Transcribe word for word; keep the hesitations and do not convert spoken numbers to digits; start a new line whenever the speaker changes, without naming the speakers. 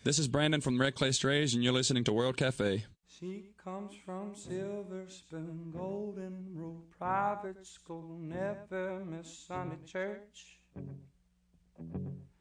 This is Brandon from the Red Clay Strays, and you're listening to World Cafe.
She comes from Silver Spoon, Golden Rule Private School, never miss Sunday church.